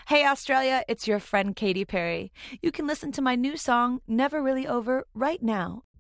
Hey Australia, it's your friend Katy Perry. You can listen to my new song, Never Really Over, right now